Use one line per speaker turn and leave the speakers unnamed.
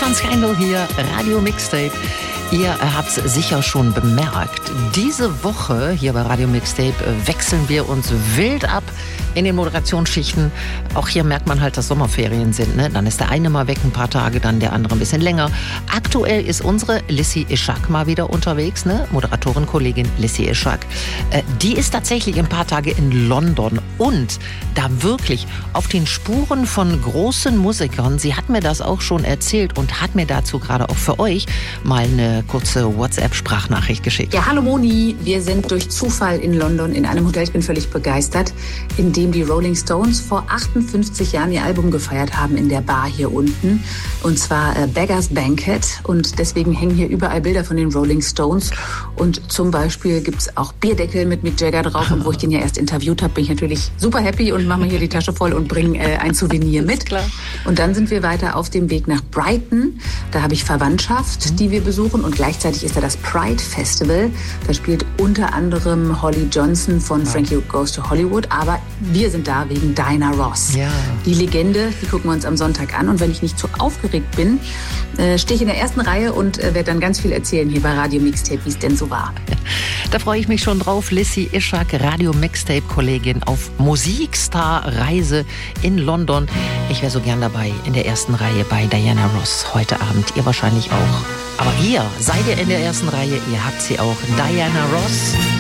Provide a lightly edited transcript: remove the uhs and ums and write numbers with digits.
Stefan Skandl hier, Radio Mixtape. Ihr habt es sicher schon bemerkt. Diese Woche hier bei Radio Mixtape wechseln wir uns wild ab in den Moderationsschichten. Auch hier merkt man halt, dass Sommerferien sind. Ne? Dann ist der eine mal weg ein paar Tage, dann der andere ein bisschen länger. Aktuell ist unsere Lissy Ishak mal wieder unterwegs, ne? Moderatorin-Kollegin Lissy Ishak. Die ist tatsächlich ein paar Tage in London und da wirklich auf den Spuren von großen Musikern. Sie hat mir das auch schon erzählt und hat mir dazu gerade auch für euch mal eine kurze WhatsApp-Sprachnachricht geschickt.
Ja, hallo Moni, wir sind durch Zufall in London in einem Hotel, ich bin völlig begeistert, in dem die Rolling Stones vor 58 Jahren ihr Album gefeiert haben in der Bar hier unten. Und zwar Beggars Banquet. Und deswegen hängen hier überall Bilder von den Rolling Stones. Und zum Beispiel gibt es auch Bierdeckel mit Mick Jagger drauf. Und wo ich den ja erst interviewt habe, bin ich natürlich super happy und mache mir hier die Tasche voll und bringe ein Souvenir mit.
Klar.
Und dann sind wir weiter auf dem Weg nach Brighton. Da habe ich Verwandtschaft, die wir besuchen. Und gleichzeitig ist da das Pride Festival. Da spielt unter anderem Holly Johnson von Frankie Goes to Hollywood. Aber wir sind da wegen Diana Ross.
Ja.
Die Legende, die gucken wir uns am Sonntag an. Und wenn ich nicht zu aufgeregt bin, stehe ich in der ersten Reihe und werde dann ganz viel erzählen hier bei Radio Mixtape, wie es denn so war.
Da freue ich mich schon drauf. Lissy Ishak, Radio Mixtape-Kollegin auf Musikstar-Reise in London. Ich wäre so gern dabei in der ersten Reihe bei Diana Ross heute Abend. Ihr wahrscheinlich auch. Aber ihr seid ihr in der ersten Reihe, ihr habt sie auch. Diana Ross.